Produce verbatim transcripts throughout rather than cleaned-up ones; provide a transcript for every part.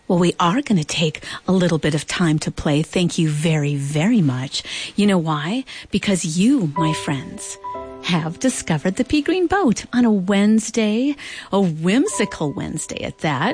Well, we are going to take a little bit of time to play. Thank you very, very much. You know why? Because you, my friends, have discovered the Pea Green Boat on a Wednesday, a whimsical Wednesday at that.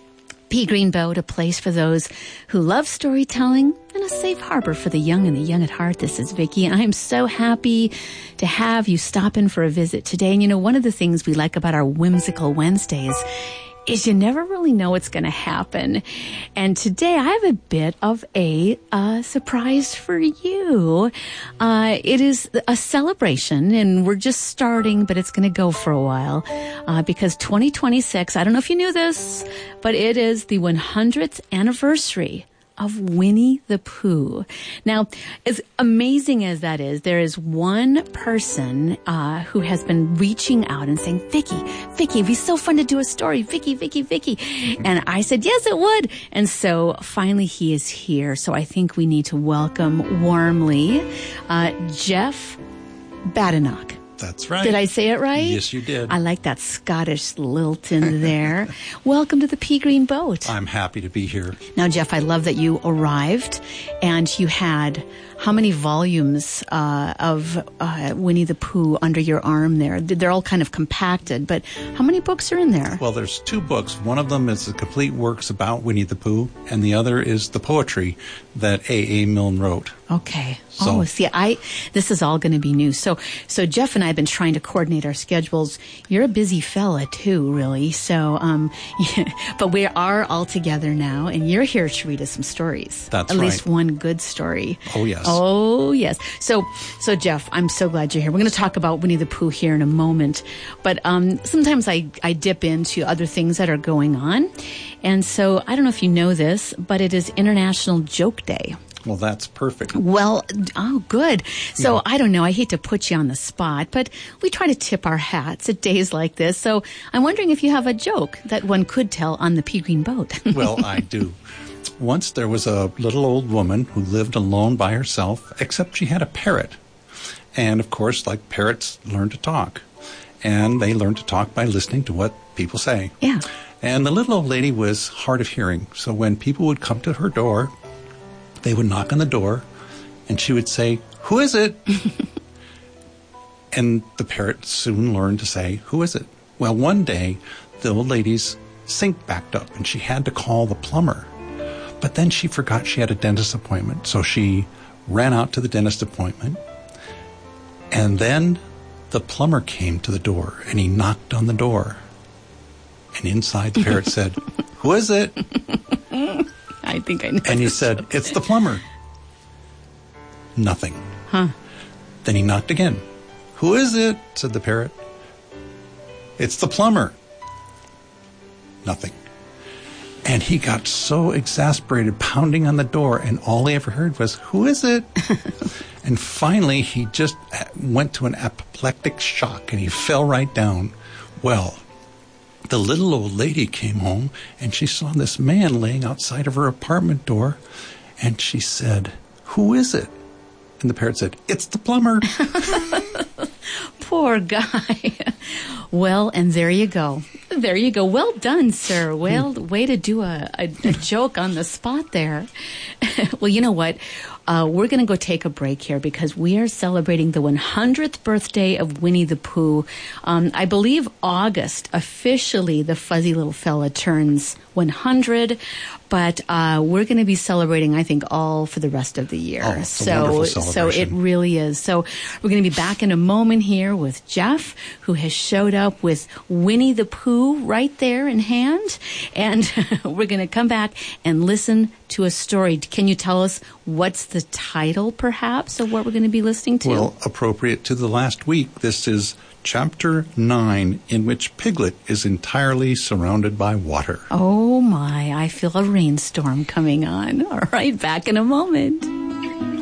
Pea Green Boat, a place for those who love storytelling and a safe harbor for the young and the young at heart. This is Vicki, and I'm so happy to have you stop in for a visit today. And you know, one of the things we like about our whimsical Wednesdays is you never really know what's going to happen. And today I have a bit of a uh, surprise for you. Uh, it is a celebration, and we're just starting, but it's going to go for a while uh, because twenty twenty-six, I don't know if you knew this, but it is the one hundredth anniversary of Winnie the Pooh. Now, as amazing as that is, there is one person uh, who has been reaching out and saying, Vicki, Vicki, it'd be so fun to do a story. Vicki, Vicki, Vicki. And I said, yes, it would. And so finally he is here. So I think we need to welcome warmly uh, Jeff Badenoch. That's right. Did I say it right? Yes, you did. I like that Scottish lilt in there. Welcome to the Pea Green Boat. I'm happy to be here. Now, Jeff, I love that you arrived and you had how many volumes uh, of uh, Winnie the Pooh under your arm there? They're all kind of compacted, but how many books are in there? Well, there's two books. One of them is the complete works about Winnie the Pooh, and the other is the poetry that A A. Milne wrote. Okay. So, oh, see, I this is all going to be new. So, so Jeff and I have been trying to coordinate our schedules. You're a busy fella too, really. So, um, yeah, but we are all together now, and you're here to read us some stories. That's At right. least one good story. Oh yes. Oh yes. So, so Jeff, I'm so glad you're here. We're going to talk about Winnie the Pooh here in a moment, but um, sometimes I I dip into other things that are going on, and so I don't know if you know this, but it is International Joke Day. Well, that's perfect. Well, oh, good. So Yeah. I don't know. I hate to put you on the spot, but we try to tip our hats at days like this. So I'm wondering if you have a joke that one could tell on the Pea Green Boat. Well, I do. Once there was a little old woman who lived alone by herself, except she had a parrot. And, of course, like parrots learn to talk. And they learn to talk by listening to what people say. Yeah. And the little old lady was hard of hearing. So when people would come to her door, they would knock on the door, and she would say, "Who is it?" And the parrot soon learned to say, "Who is it?" Well, one day, the old lady's sink backed up, and she had to call the plumber. But then she forgot she had a dentist appointment, so she ran out to the dentist appointment. And then the plumber came to the door, and he knocked on the door. And inside, the parrot said, "Who is it?" I think I know. And he said, "It's the plumber." Nothing. Huh. Then he knocked again. "Who is it?" said the parrot. "It's the plumber." Nothing. And he got so exasperated, pounding on the door, and all he ever heard was, "Who is it?" And finally, he just went to an apoplectic shock, and he fell right down. Well, the little old lady came home, and she saw this man laying outside of her apartment door, and she said, "Who is it?" And the parrot said, "It's the plumber." Poor guy. Well, and there you go. There you go. Well done, sir. Well, way to do a, a, a joke on the spot there. Well, you know what? Uh, we're going to go take a break here because we are celebrating the one hundredth birthday of Winnie the Pooh. Um, I believe August, officially, the fuzzy little fella turns one hundred. But uh, we're going to be celebrating, I think, all for the rest of the year. Oh, it's a so, wonderful so it celebration. really is. So we're going to be back in a moment here with Jeff, who has showed up with Winnie the Pooh right there in hand. And we're going to come back and listen to a story. Can you tell us what's the title, perhaps, of what we're going to be listening to? Well, appropriate to the last week, this is Chapter nine, in which Piglet is entirely surrounded by water. Oh, my. I feel a rainstorm coming on. All right, back in a moment.